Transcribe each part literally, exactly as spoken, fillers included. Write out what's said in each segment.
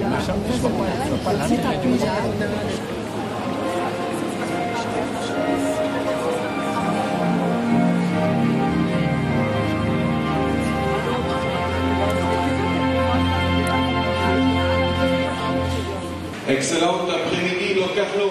Excellent après-midi Locarno.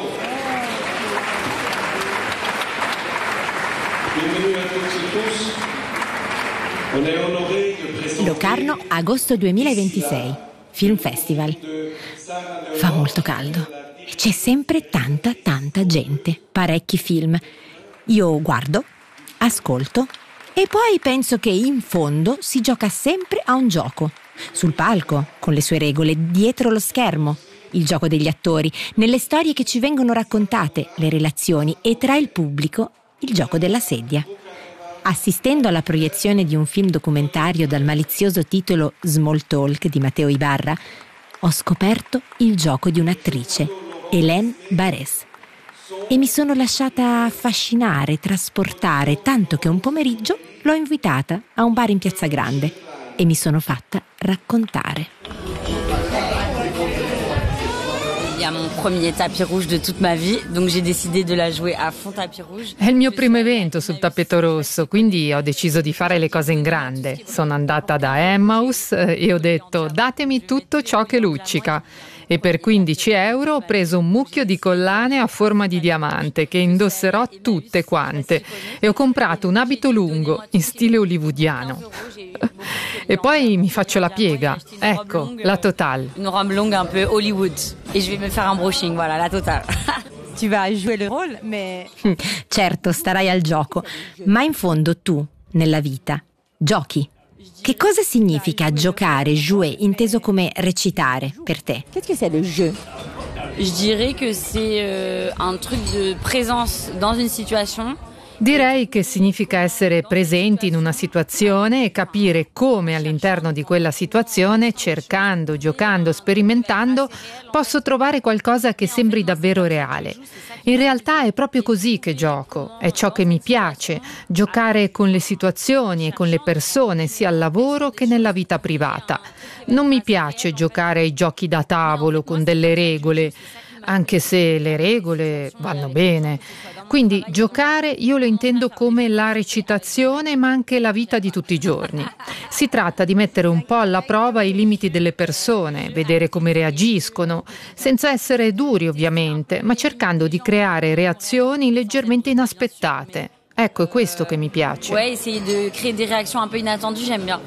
Bienvenue à toutes et tous. On est honoré de présenter Locarno, agosto duemilaventisei, Film Festival. Fa molto caldo e c'è sempre tanta tanta gente, parecchi film. Io guardo, ascolto e poi penso che in fondo si gioca sempre a un gioco. Sul palco, con le sue regole, dietro lo schermo. Il gioco degli attori, nelle storie che ci vengono raccontate, le relazioni e tra il pubblico, il gioco della sedia. Assistendo alla proiezione di un film documentario dal malizioso titolo Small Talk di Matteo Ibarra, ho scoperto il gioco di un'attrice, Hélène Barès. E mi sono lasciata affascinare, trasportare, tanto che un pomeriggio l'ho invitata a un bar in Piazza Grande e mi sono fatta raccontare. Il y a mon premier tapis rouge de toute ma vie, donc j'ai décidé de la jouer à fond tapis rouge. È il mio primo evento sul tappeto rosso, quindi ho deciso di fare le cose in grande. Sono andata da Emmaus e ho detto: datemi tutto ciò che luccica. E per quindici euro ho preso un mucchio di collane a forma di diamante che indosserò tutte quante e ho comprato un abito lungo in stile hollywoodiano. E poi mi faccio la piega, ecco, la Totale. Une robe longue un peu Hollywood et je vais me faire un brushing, voilà, la Totale. Tu vas jouer le rôle, mais... Certo, starai al gioco, ma in fondo tu, nella vita, giochi. Che cosa significa giocare, jouer, inteso come recitare per te? Qu'est-ce que c'est le jeu? Je dirais que c'est euh, un truc de présence dans une situation. Direi che significa essere presenti in una situazione e capire come all'interno di quella situazione, cercando, giocando, sperimentando, posso trovare qualcosa che sembri davvero reale. In realtà è proprio così che gioco, è ciò che mi piace, giocare con le situazioni e con le persone, sia al lavoro che nella vita privata. Non mi piace giocare ai giochi da tavolo con delle regole, anche se le regole vanno bene. Quindi giocare io lo intendo come la recitazione, ma anche la vita di tutti i giorni. Si tratta di mettere un po' alla prova i limiti delle persone, vedere come reagiscono, senza essere duri ovviamente, ma cercando di creare reazioni leggermente inaspettate. Ecco, è questo che mi piace. Ouais, essayer de créer des réactions un peu inattendues, j'aime bien.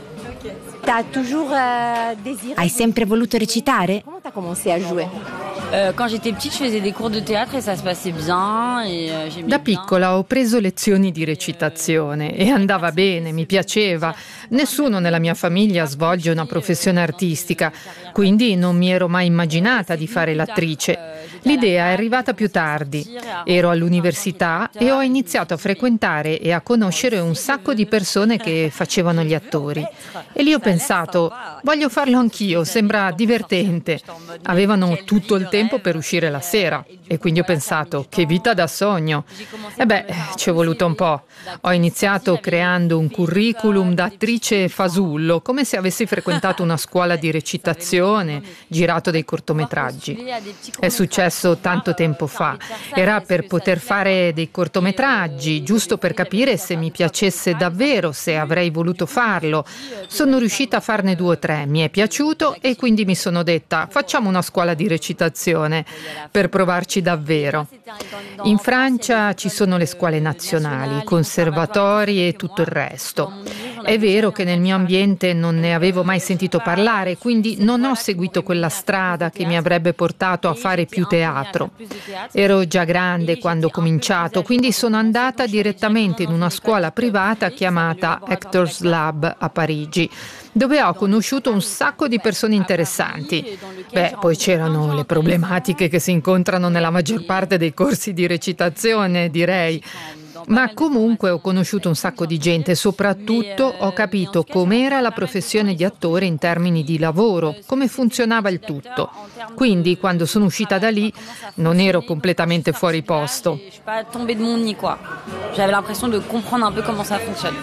Hai sempre voluto recitare? Comment t'as commencé à jouer? Euh, quand j'étais petite, je faisais des cours de théâtre et ça se passait bien et euh, j'aimais Da bien. piccola ho preso lezioni di recitazione e andava bene, mi piaceva. Nessuno nella mia famiglia svolge una professione artistica, quindi non mi ero mai immaginata di fare l'attrice. L'idea è arrivata più tardi. Ero all'università e ho iniziato a frequentare e a conoscere un sacco di persone che facevano gli attori. E lì ho pensato, voglio farlo anch'io, sembra divertente. Avevano tutto il tempo per uscire la sera e quindi ho pensato, che vita da sogno. E beh, ci è voluto un po'. Ho iniziato creando un curriculum da attrice fasullo, come se avessi frequentato una scuola di recitazione, girato dei cortometraggi. È successo tanto tempo fa. Era per poter fare dei cortometraggi, giusto per capire se mi piacesse davvero, se avrei voluto farlo. Sono riuscita a farne due o tre, mi è piaciuto e quindi mi sono detta facciamo una scuola di recitazione per provarci davvero. In Francia ci sono le scuole nazionali, conservatori e tutto il resto. È vero che nel mio ambiente non ne avevo mai sentito parlare, quindi non ho seguito quella strada che mi avrebbe portato a fare più teatro. Ero già grande quando ho cominciato, quindi sono andata direttamente in una scuola privata chiamata Actors Lab a Parigi, dove ho conosciuto un sacco di persone interessanti. Beh, poi c'erano le problematiche che si incontrano nella maggior parte dei corsi di recitazione, direi. Ma comunque ho conosciuto un sacco di gente e soprattutto ho capito com'era la professione di attore in termini di lavoro, come funzionava il tutto. Quindi quando sono uscita da lì non ero completamente fuori posto. Je suis pas tombée de mon nid, quoi. J'avais l'impression de comprendre un peu comment ça fonctionne.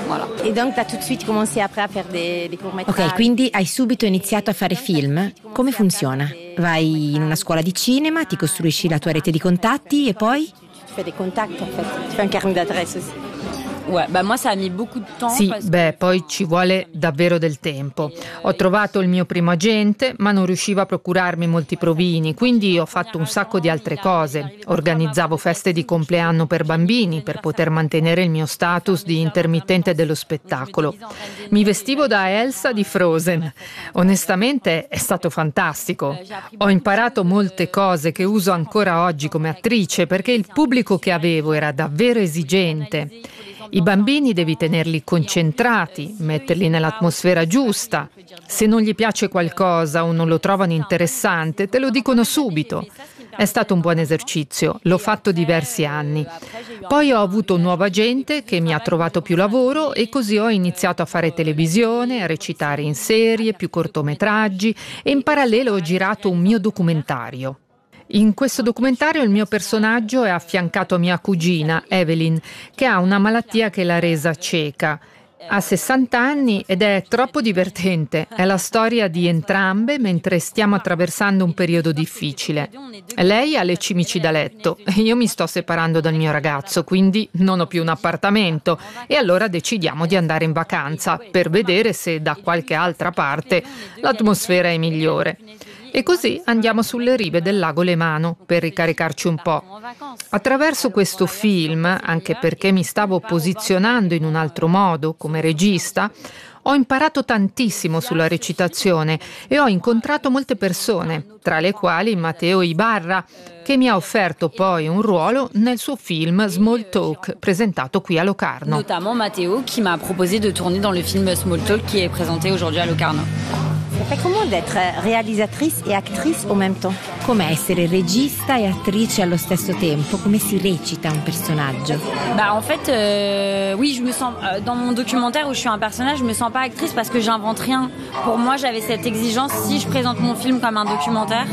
Voilà. E donc tu as tout de suite commencé après a faire des, des courts-métrages. Ok, quindi hai subito iniziato a fare film? Come funziona? Vai in una scuola di cinema, ti costruisci la tua rete di contatti e poi? Tu fais des contacts en fait, tu fais un carnet d'adresse aussi. Ouais, bah moi ça a mis beaucoup de temps. Sì, beh, poi ci vuole davvero del tempo. Ho trovato il mio primo agente, ma non riuscivo a procurarmi molti provini, quindi ho fatto un sacco di altre cose. Organizzavo feste di compleanno per bambini per poter mantenere il mio status di intermittente dello spettacolo. Mi vestivo da Elsa di Frozen. Onestamente è stato fantastico. Ho imparato molte cose che uso ancora oggi come attrice perché il pubblico che avevo era davvero esigente. I bambini devi tenerli concentrati, metterli nell'atmosfera giusta. Se non gli piace qualcosa o non lo trovano interessante, te lo dicono subito. È stato un buon esercizio, l'ho fatto diversi anni. Poi ho avuto un nuovo agente che mi ha trovato più lavoro e così ho iniziato a fare televisione, a recitare in serie, più cortometraggi e in parallelo ho girato un mio documentario. In questo documentario il mio personaggio è affiancato a mia cugina, Evelyn, che ha una malattia che l'ha resa cieca. Ha sessanta anni ed è troppo divertente. È la storia di entrambe mentre stiamo attraversando un periodo difficile. Lei ha le cimici da letto e io mi sto separando dal mio ragazzo, quindi non ho più un appartamento e allora decidiamo di andare in vacanza per vedere se da qualche altra parte l'atmosfera è migliore. E così andiamo sulle rive del lago Lemano per ricaricarci un po'. Attraverso questo film, anche perché mi stavo posizionando in un altro modo come regista, ho imparato tantissimo sulla recitazione e ho incontrato molte persone, tra le quali Matteo Ibarra, che mi ha offerto poi un ruolo nel suo film Small Talk, presentato qui a Locarno. Notamment Matteo, qui m'a proposé de tourner dans le film Small Talk, qui est présenté aujourd'hui à Locarno. C'est comment d'être réalisatrice et actrice en même temps? Come essere regista e attrice allo stesso tempo? Come si recita un personaggio? Bah en fait, euh, oui, je me sens euh, dans mon documentaire où je suis un personnage, je me sens pas actrice parce que j'invente rien. Pour moi, j'avais cette exigence si je présente mon film comme un documentaire.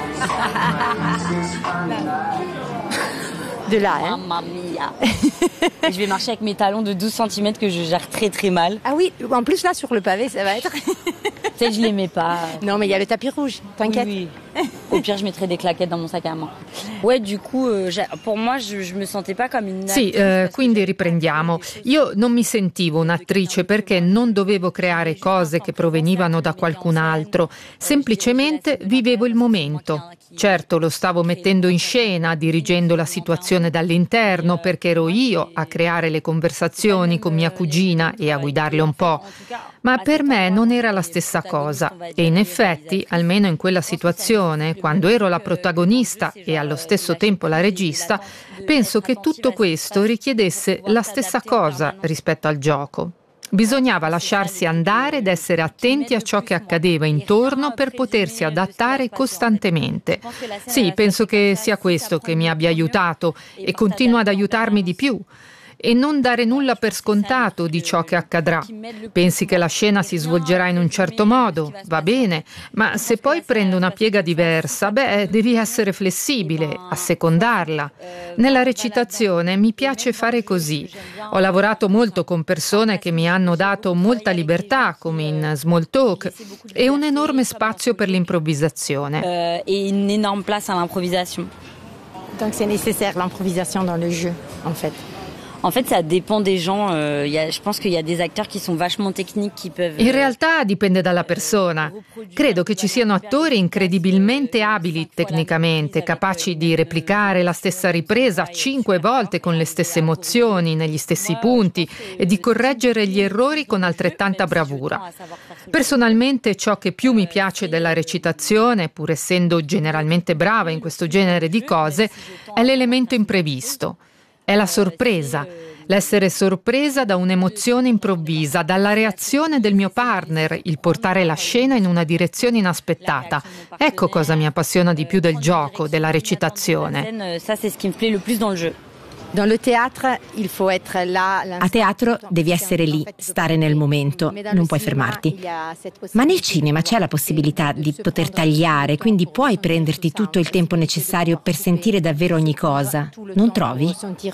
De là, hein? Mamma mia. Et je vais marcher avec mes talons de douze centimètres que je gère très très mal. Ah oui, en plus là sur le pavé, ça va être. Tu sais, je les mets pas. Non, mais il y a le tapis rouge, t'inquiète. Oui, oui. Au pire, je mettrai des claquettes dans mon sac à main. Ouais, du coup, euh, pour moi, je, je me sentais pas comme une. Sì, eh, quindi riprendiamo. Io non mi sentivo un'attrice perché non dovevo creare cose che provenivano da qualcun altro, semplicemente vivevo il momento. Certo, lo stavo mettendo in scena, dirigendo la situazione dall'interno, perché ero io a creare le conversazioni con mia cugina e a guidarle un po'. Ma per me non era la stessa cosa e in effetti, almeno in quella situazione, quando ero la protagonista e allo stesso tempo la regista, penso che tutto questo richiedesse la stessa cosa rispetto al gioco. Bisognava lasciarsi andare ed essere attenti a ciò che accadeva intorno per potersi adattare costantemente. Sì, penso che sia questo che mi abbia aiutato e continua ad aiutarmi di più. E non dare nulla per scontato di ciò che accadrà. Pensi che la scena si svolgerà in un certo modo, va bene, ma se poi prende una piega diversa, beh, devi essere flessibile, assecondarla. Nella recitazione mi piace fare così. Ho lavorato molto con persone che mi hanno dato molta libertà, come in Small Talk, e un enorme spazio per l'improvvisazione. E une énorme place à l'improvisation. Donc c'est nécessaire l'improvisation dans le jeu, en fait. En fait, ça dépend des gens. Euh, y a, je pense qu'il y a des acteurs qui sont vachement techniques qui peuvent. In realtà dipende dalla persona. Credo che ci siano attori incredibilmente abili tecnicamente, capaci di replicare la stessa ripresa cinque volte con le stesse emozioni, negli stessi punti e di correggere gli errori con altrettanta bravura. Personalmente ciò che più mi piace della recitazione, pur essendo generalmente brava in questo genere di cose, è l'elemento imprevisto. È la sorpresa, l'essere sorpresa da un'emozione improvvisa, dalla reazione del mio partner, il portare la scena in una direzione inaspettata. Ecco cosa mi appassiona di più del gioco, della recitazione. Ça, c'est ce qui me plaît le plus dans le jeu. A teatro devi essere lì, stare nel momento, non puoi fermarti. Ma nel cinema c'è la possibilità di poter tagliare, quindi puoi prenderti tutto il tempo necessario per sentire davvero ogni cosa, non trovi?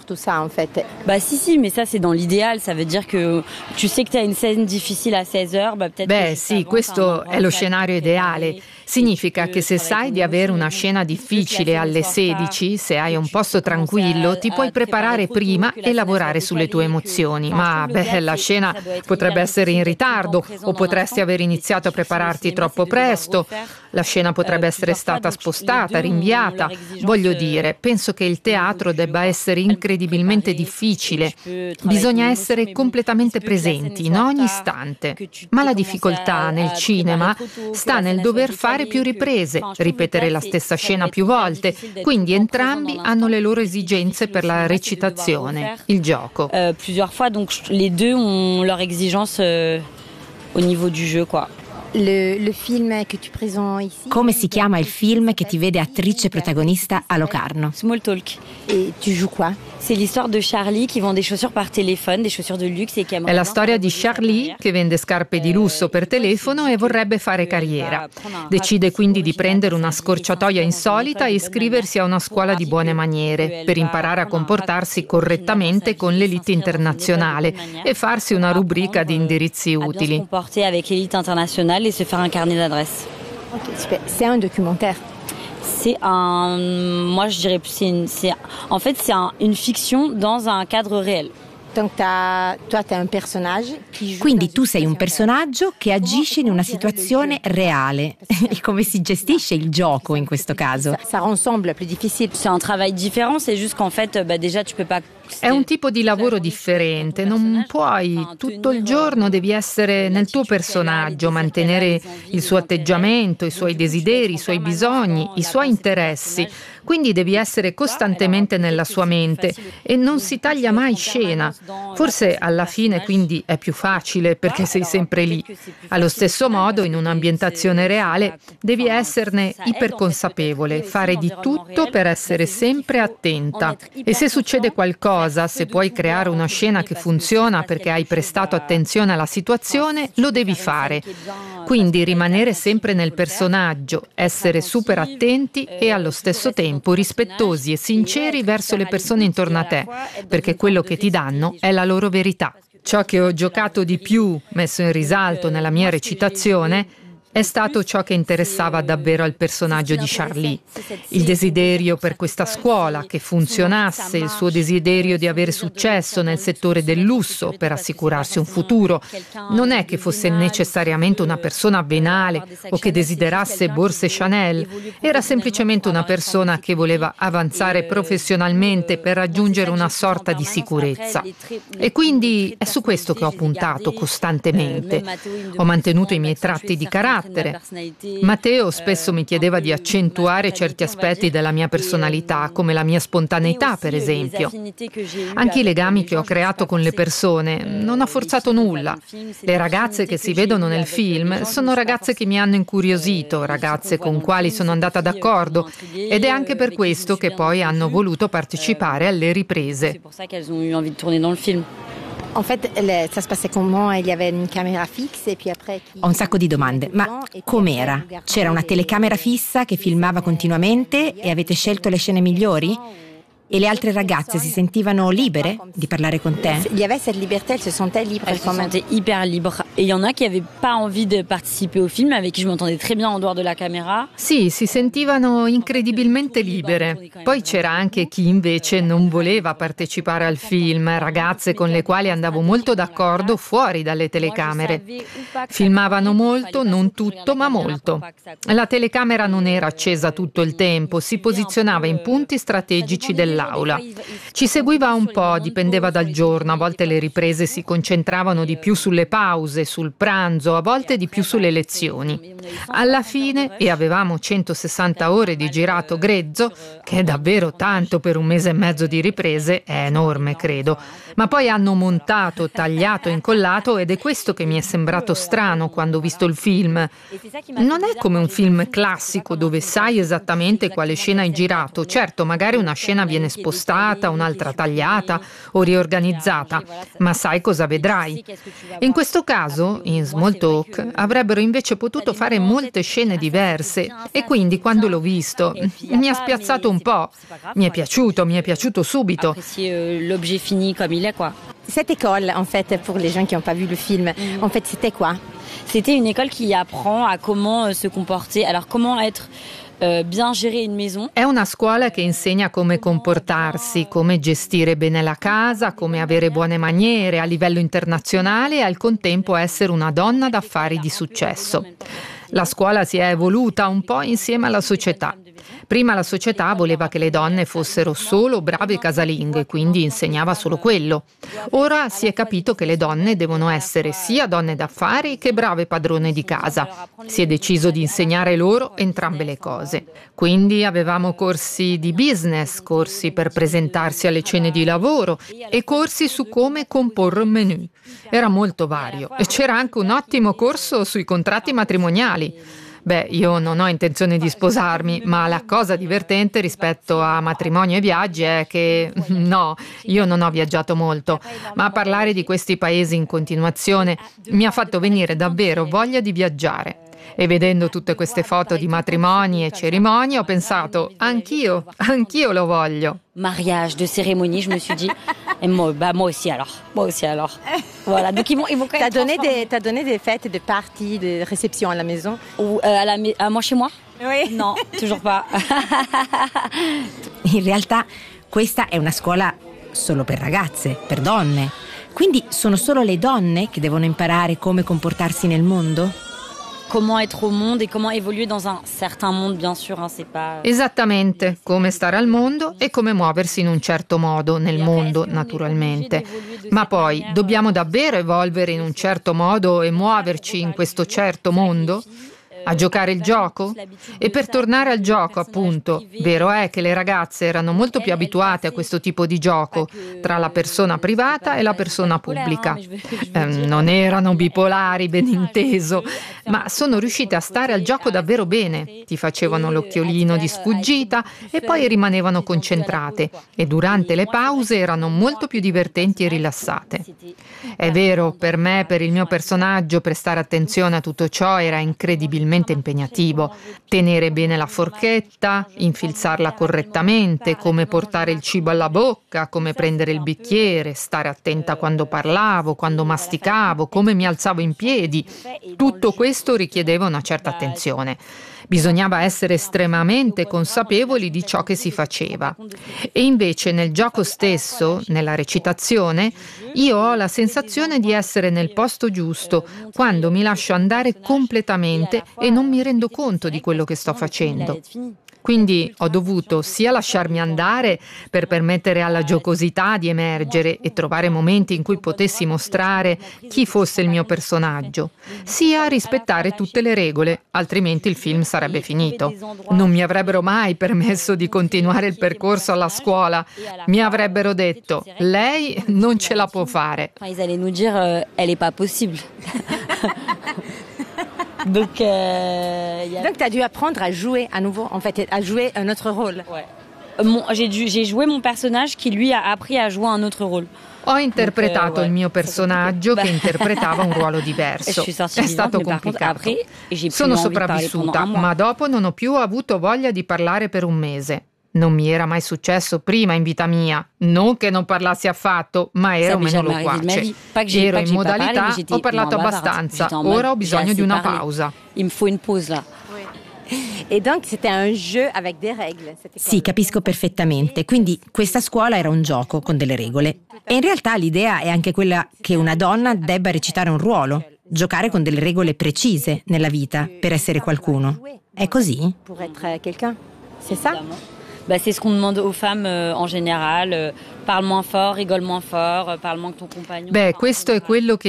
Bah si si, mais ça c'est dans l'idéal, ça veut dire que tu sais que tu as une scène difficile à seize heures, bah peut-être. Beh sì, questo è lo scenario ideale. Significa che se sai di avere una scena difficile alle sedici, se hai un posto tranquillo, ti puoi preparare prima e lavorare sulle tue emozioni. Ma beh, la scena potrebbe essere in ritardo o potresti aver iniziato a prepararti troppo presto. La scena potrebbe essere stata spostata, rinviata. Voglio dire, penso che il teatro debba essere incredibilmente difficile. Bisogna essere completamente presenti in ogni istante. Ma la difficoltà nel cinema sta nel dover fare più riprese, ripetere la stessa scena più volte, quindi entrambi hanno le loro esigenze per la recitazione, il gioco. Euh, plusieurs fois, donc les deux ont leurs exigences euh, au niveau du jeu, quoi. Le, le film che tu présentes ici. Come si chiama il film che ti vede attrice protagonista a Locarno? Small Talk. Et tu joues quoi? C'est l'histoire de Charlie qui vend des chaussures par téléphone, des chaussures de luxe et qui È la storia di Charlie che vende scarpe di lusso per telefono e vorrebbe fare carriera. Decide quindi di prendere una scorciatoia insolita e iscriversi a una scuola di buone maniere per imparare a comportarsi correttamente con l'elite internazionale e farsi una rubrica di indirizzi utili. comporter avec l'élite internationale et se faire un carnet d'adresses. Okay, super. C'est un documentaire. C'est un, moi je dirais, c'est une, c'est, en fait c'est un, une fiction dans un cadre réel. Donc t'as, toi tu es un personnage qui joue. Quindi tu sei un personaggio che agisce in una situazione reale. E come si gestisce il gioco in questo caso? Ça rend ensemble plus difficile. C'est un travail différent, c'est juste qu'en fait, bah, déjà tu peux pas. È un tipo di lavoro differente, non puoi, tutto il giorno devi essere nel tuo personaggio, mantenere il suo atteggiamento, i suoi desideri, i suoi bisogni, i suoi interessi, quindi devi essere costantemente nella sua mente e non si taglia mai scena. Forse alla fine quindi è più facile perché sei sempre lì. Allo stesso modo, in un'ambientazione reale, devi esserne iperconsapevole, fare di tutto per essere sempre attenta. E se succede qualcosa, se puoi creare una scena che funziona perché hai prestato attenzione alla situazione, lo devi fare. Quindi rimanere sempre nel personaggio, essere super attenti e allo stesso tempo rispettosi e sinceri verso le persone intorno a te, perché quello che ti danno è la loro verità. Ciò che ho giocato di più, messo in risalto nella mia recitazione, è stato ciò che interessava davvero al personaggio di Charlie. Il desiderio per questa scuola, che funzionasse, il suo desiderio di avere successo nel settore del lusso per assicurarsi un futuro. Non è che fosse necessariamente una persona venale o che desiderasse borse Chanel, era semplicemente una persona che voleva avanzare professionalmente per raggiungere una sorta di sicurezza. E quindi è su questo che ho puntato costantemente. Ho mantenuto i miei tratti di carattere. Matteo spesso mi chiedeva di accentuare certi aspetti della mia personalità, come la mia spontaneità, per esempio. Anche i legami che ho creato con le persone, non ho forzato nulla. Le ragazze che si vedono nel film sono ragazze che mi hanno incuriosito, ragazze con quali sono andata d'accordo, ed è anche per questo che poi hanno voluto partecipare alle riprese. En fait, ça se passait comment? Il y avait une caméra fixe et puis après. Ho un sacco di domande, ma com'era? C'era una telecamera fissa che filmava continuamente e avete scelto le scene migliori? E le altre ragazze si sentivano libere di parlare con te? Il y avait cette liberté, elles se sentaient libres. Elles se sentaient hyper libres. Et il y en a qui n'avaient pas envie de participer au film, avec qui je m'entendais très bien en dehors de la caméra. Sì, si sentivano incredibilmente libere. Poi c'era anche chi invece non voleva partecipare al film, ragazze con le quali andavo molto d'accordo fuori dalle telecamere. Filmavano molto, non tutto, ma molto. La telecamera non era accesa tutto il tempo, si posizionava in punti strategici dell'aula. Ci seguiva un po', dipendeva dal giorno, a volte le riprese si concentravano di più sulle pause, sul pranzo, a volte di più sulle lezioni. Alla fine, e avevamo centosessanta ore di girato grezzo, che è davvero tanto per un mese e mezzo di riprese, è enorme credo, ma poi hanno montato, tagliato, incollato ed è questo che mi è sembrato strano quando ho visto il film. Non è come un film classico dove sai esattamente quale scena hai girato, certo magari una scena viene spostata, un'altra tagliata o riorganizzata, ma sai cosa vedrai. In questo caso, in Small Talk, avrebbero invece potuto fare molte scene diverse e quindi quando l'ho visto mi ha spiazzato un po'. Mi è piaciuto, mi è piaciuto subito. L'objet fini comme il est, quoi. Cette école, en fait, pour les gens qui n'ont pas vu le film, en fait, c'était quoi? C'était une école qui apprend à comment se comporter, alors comment être euh, bien gérer une maison. È una scuola che insegna come comportarsi, come gestire bene la casa, come avere buone maniere a livello internazionale e al contempo essere una donna d'affari di successo. La scuola si è evoluta un po' insieme alla società. Prima la società voleva che le donne fossero solo brave casalinghe, quindi insegnava solo quello. Ora si è capito che le donne devono essere sia donne d'affari che brave padrone di casa. Si è deciso di insegnare loro entrambe le cose. Quindi avevamo corsi di business, corsi per presentarsi alle cene di lavoro e corsi su come comporre un menù. Era molto vario e c'era anche un ottimo corso sui contratti matrimoniali. Beh, io non ho intenzione di sposarmi, ma la cosa divertente rispetto a matrimonio e viaggi è che no, io non ho viaggiato molto, ma parlare di questi paesi in continuazione mi ha fatto venire davvero voglia di viaggiare. E vedendo tutte queste foto di matrimoni e cerimonie ho pensato, anch'io, anch'io lo voglio. Mariage, de cérémonie, je me suis dit, et moi, bah moi aussi alors, moi aussi alors. Voilà, donc ils vont, ils vont quand même. T'as donné des, t'as donné des fêtes, des parties, des réceptions à la maison? Ou euh, à, la, à moi chez moi? Oui. Non, toujours pas. In realtà questa è una scuola solo per ragazze, per donne. Quindi sono solo le donne che devono imparare come comportarsi nel mondo? Comment être au monde et comment évoluer dans un certain monde, bien sûr, hein, c'est pas... Esattamente, come stare al mondo e come muoversi in un certo modo nel mondo, naturalmente. Ma poi, dobbiamo davvero evolvere in un certo modo e muoverci in questo certo mondo? A giocare il gioco? E per tornare al gioco, appunto, vero è che le ragazze erano molto più abituate a questo tipo di gioco tra la persona privata e la persona pubblica. Eh, non erano bipolari, ben inteso, ma sono riuscite a stare al gioco davvero bene. Ti facevano l'occhiolino di sfuggita e poi rimanevano concentrate e durante le pause erano molto più divertenti e rilassate. È vero, per me, per il mio personaggio, prestare attenzione a tutto ciò era incredibilmente impegnativo. Tenere bene la forchetta, infilzarla correttamente, come portare il cibo alla bocca, come prendere il bicchiere, stare attenta quando parlavo, quando masticavo, come mi alzavo in piedi. Tutto questo richiedeva una certa attenzione. Bisognava essere estremamente consapevoli di ciò che si faceva. E invece nel gioco stesso, nella recitazione, io ho la sensazione di essere nel posto giusto, quando mi lascio andare completamente e non mi rendo conto di quello che sto facendo. Quindi ho dovuto sia lasciarmi andare per permettere alla giocosità di emergere e trovare momenti in cui potessi mostrare chi fosse il mio personaggio, sia rispettare tutte le regole, altrimenti il film sarebbe finito. Non mi avrebbero mai permesso di continuare il percorso alla scuola. Mi avrebbero detto, lei non ce la può fare. Ils allaient nous dire, euh, elle est pas possible. Donc, euh, y a... Donc tu as dû apprendre à jouer à nouveau, en fait, à jouer un autre rôle. Ouais. Mon, j'ai, dû, j'ai joué mon personnage qui lui a appris à jouer un autre rôle. Ho interpretato il mio personaggio che interpretava un ruolo diverso. È stato complicato. Sono sopravvissuta, ma dopo non ho più avuto voglia di parlare per un mese. Non mi era mai successo prima in vita mia, non che non parlassi affatto, ma ero meno loquace. Ero in modalità, ho parlato abbastanza, ora ho bisogno di una pausa. Il me faut une pause là. E donc c'était un jeu avec des règles. Sì, capisco perfettamente. Quindi questa scuola era un gioco con delle regole. E in realtà l'idea è anche quella che una donna debba recitare un ruolo, giocare con delle regole precise nella vita per essere qualcuno. È così? Pour être quelqu'un, c'est ça? Bah, c'est ce qu'on demande aux femmes euh, en général. Euh, parle moins fort, rigole moins fort, euh, parle moins que ton compagnon. Beh, questo è quello che